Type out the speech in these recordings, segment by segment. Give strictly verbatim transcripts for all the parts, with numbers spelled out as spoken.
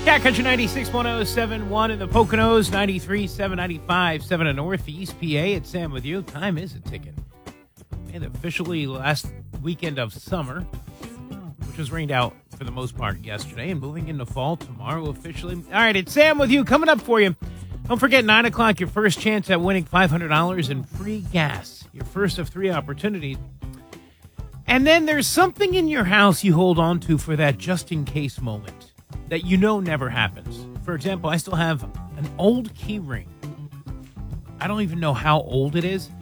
Cat Country ninety-six point oh seven one in the Poconos, ninety-three point seven, ninety-five point seven in Northeast P A. It's Sam with you. Time is a ticking. And officially last weekend of summer, which was rained out for the most part yesterday, and moving into fall tomorrow officially. All right, it's Sam with you. Coming up for you. Don't forget, nine o'clock, your first chance at winning five hundred dollars in free gas. Your first of three opportunities. And then there's something in your house you hold on to for that just-in-case moment that you know never happens. For example, I still have an old key ring. I don't even know how old it is,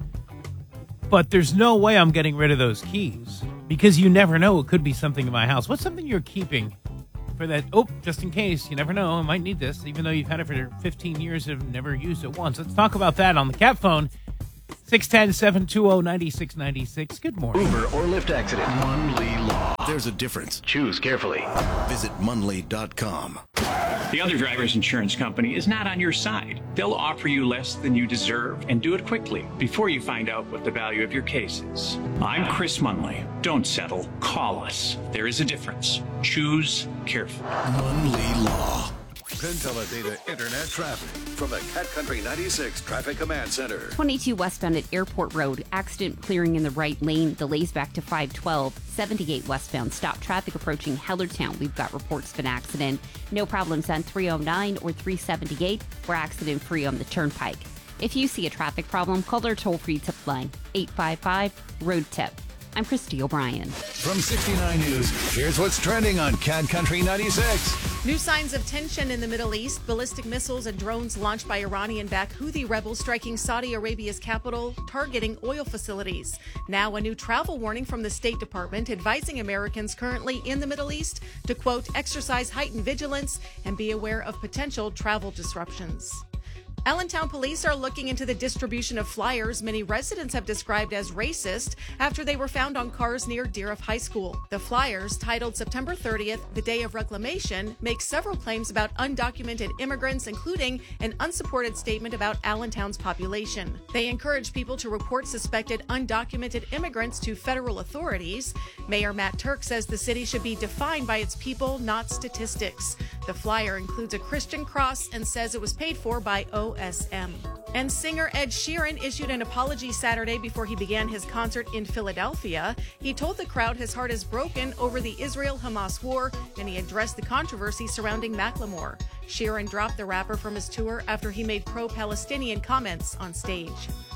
but there's no way I'm getting rid of those keys because you never know. It could be something in my house. What's something you're keeping for that? Oh, just in case. You never know. I might need this, even though you've had it for fifteen years and never used it once. Let's talk about that on the Cat Phone. six one zero, seven two zero, nine six nine six. Good morning. Uber or Lyft accident. Munley Law. There's a difference. Choose carefully. Visit munley dot com. The other driver's insurance company is not on your side. They'll offer you less than you deserve and do it quickly before you find out what the value of your case is. I'm Chris Munley. Don't settle. Call us. There is a difference. Choose carefully. Munley Law. PenTeleData Internet traffic from the Cat Country ninety-six Traffic Command Center. twenty-two westbound at Airport Road. Accident clearing in the right lane. Delays back to five twelve. seventy-eight westbound. Stop traffic approaching Hellertown. We've got reports of an accident. No problems on three oh nine or three seventy-eight. We're accident free on the Turnpike. If you see a traffic problem, call our toll-free tip line. eight five five, road tip. I'm Christy O'Brien. From sixty-nine News, here's what's trending on Cat Country ninety-six. New signs of tension in the Middle East. Ballistic missiles and drones launched by Iranian-backed Houthi rebels striking Saudi Arabia's capital, targeting oil facilities. Now a new travel warning from the State Department advising Americans currently in the Middle East to, quote, exercise heightened vigilance and be aware of potential travel disruptions. Allentown police are looking into the distribution of flyers many residents have described as racist after they were found on cars near Deerhoff High School. The flyers, titled September thirtieth, the Day of Reclamation, make several claims about undocumented immigrants, including an unsupported statement about Allentown's population. They encourage people to report suspected undocumented immigrants to federal authorities. Mayor Matt Turk says the city should be defined by its people, not statistics. The flyer includes a Christian cross and says it was paid for by O S M. And singer Ed Sheeran issued an apology Saturday before he began his concert in Philadelphia. He told the crowd his heart is broken over the Israel-Hamas war, and he addressed the controversy surrounding Macklemore. Sheeran dropped the rapper from his tour after he made pro-Palestinian comments on stage.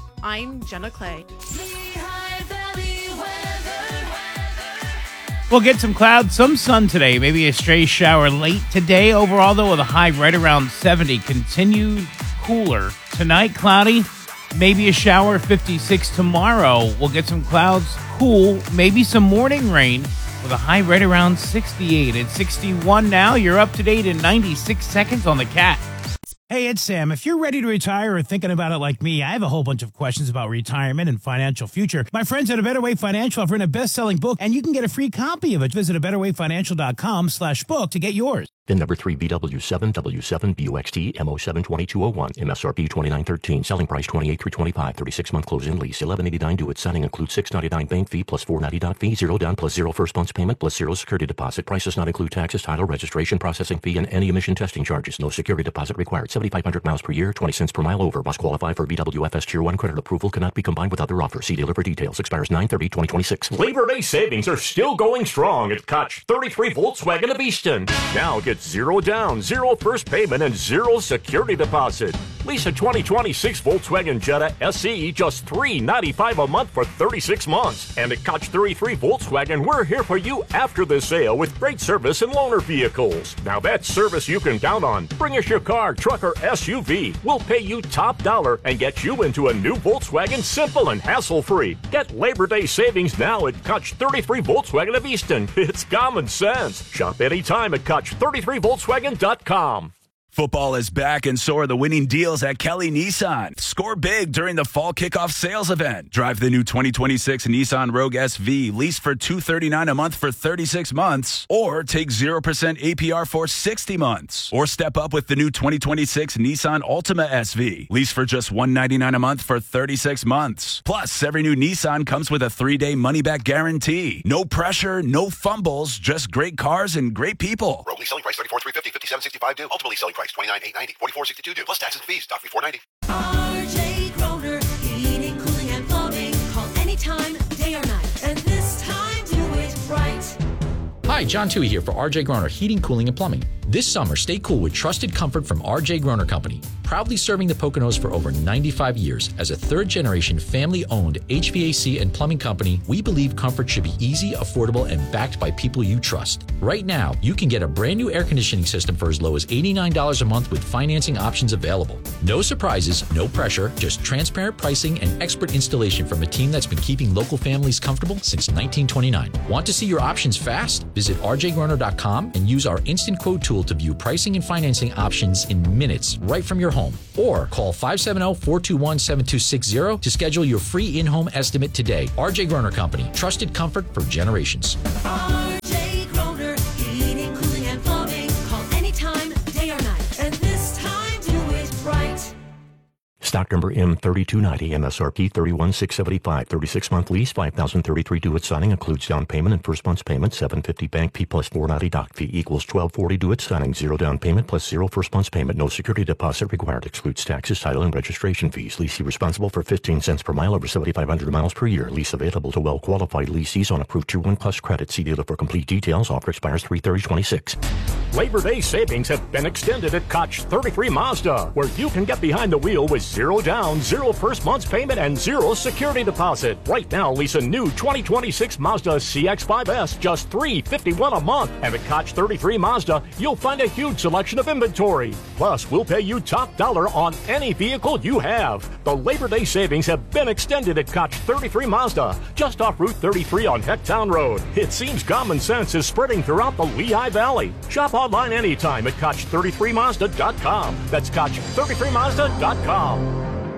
I'm Jenna Clay. We'll get some clouds, some sun today, maybe a stray shower late today. Overall, though, with a high right around seventy. Continued cooler. Tonight, cloudy, maybe a shower, fifty-six. Tomorrow, we'll get some clouds, cool, maybe some morning rain with a high right around sixty-eight. It's sixty-one now. You're up to date in ninety-six seconds on the Cat. Hey, it's Sam. If you're ready to retire or thinking about it like me, I have a whole bunch of questions about retirement and financial future. My friends at A Better Way Financial have written a best-selling book, and you can get a free copy of it. Visit a better way financial dot com slash book to get yours. VIN number three B W seven W seven B U X T M O seven two two zero one. M S R P twenty-nine thirteen. Selling price twenty-eight three twenty-five. thirty-six month close-in lease. eleven eighty-nine due at signing. Includes six ninety-nine bank fee plus four ninety-nine fee. Zero down plus zero first month's payment plus zero security deposit. Price does not include taxes, title, registration, processing fee, and any emission testing charges. No security deposit required. seventy-five hundred miles per year. twenty cents per mile over. Must qualify for B W F S Tier one credit approval. Cannot be combined with other offers. See dealer for details. Expires nine thirty twenty twenty-six. Labor Day savings are still going strong at Koch thirty-three Volkswagen of Easton. Now get zero down, zero first payment, and zero security deposit. Lease a twenty twenty-six Volkswagen Jetta S E just three hundred ninety-five dollars a month for thirty-six months. And at Koch thirty-three Volkswagen, we're here for you after the sale with great service and loaner vehicles. Now that's service you can count on. Bring us your car, truck, or S U V. We'll pay you top dollar and get you into a new Volkswagen simple and hassle-free. Get Labor Day savings now at Koch thirty-three Volkswagen of Easton. It's common sense. Shop anytime at Koch thirty-three Volkswagen dot com. Football is back, and so are the winning deals at Kelly Nissan. Score big during the fall kickoff sales event. Drive the new twenty twenty-six Nissan Rogue S V, lease for two hundred thirty-nine dollars a month for thirty-six months, or take zero percent A P R for sixty months. Or step up with the new twenty twenty-six Nissan Altima S V, lease for just one hundred ninety-nine dollars a month for thirty-six months. Plus, every new Nissan comes with a three-day money-back guarantee. No pressure, no fumbles, just great cars and great people. Rogue lease selling price thirty-four thousand three hundred fifty dollars. fifty-seven sixty-five due. Ultimately selling price twenty-nine eight ninety. forty-four sixty-two due. Plus taxes and fees. Stock fee four ninety. R J Groner, heating, cooling, and plumbing. Call anytime, day or night. And this time, do it right. Hi, John Toohey here for R J Groner Heating, Cooling, and Plumbing. This summer, stay cool with trusted comfort from R J Groner Company. Proudly serving the Poconos for over ninety-five years. As a third-generation, family-owned H V A C and plumbing company, we believe comfort should be easy, affordable, and backed by people you trust. Right now, you can get a brand-new air conditioning system for as low as eighty-nine dollars a month with financing options available. No surprises, no pressure, just transparent pricing and expert installation from a team that's been keeping local families comfortable since nineteen twenty-nine. Want to see your options fast? Visit r j groner dot com and use our instant quote tool to view pricing and financing options in minutes right from your home. Or call five seven zero, four two one, seven two six zero to schedule your free in-home estimate today. R J Groner Company, trusted comfort for generations. R J Groner, heating, cooling, and plumbing. Call anytime, day or night. And this time, do it right. Stock number M thirty-two ninety, M S R P thirty-one six seventy-five, thirty-six month lease, five thousand thirty-three due at signing, includes down payment and first month's payment, seven fifty bank fee plus four ninety doc fee equals twelve forty due at signing, zero down payment plus zero first month's payment, no security deposit required, excludes taxes, title, and registration fees. Leasee responsible for fifteen cents per mile over seventy-five hundred miles per year. Lease available to well-qualified lessees on approved Tier one Plus credit. See dealer for complete details. Offer expires three thirty twenty-six. Labor Day savings have been extended at Koch thirty-three Mazda, where you can get behind the wheel with zero down, zero first month's payment, and zero security deposit. Right now, lease a new twenty twenty-six Mazda C X five S just three hundred fifty-one dollars a month. And at Koch thirty-three Mazda, you'll find a huge selection of inventory. Plus, we'll pay you top dollar on any vehicle you have. The Labor Day savings have been extended at Koch thirty-three Mazda, just off Route thirty-three on Hecktown Road. It seems common sense is spreading throughout the Lehigh Valley. Shop online anytime at Koch thirty-three Mazda dot com. That's Koch thirty-three Mazda dot com.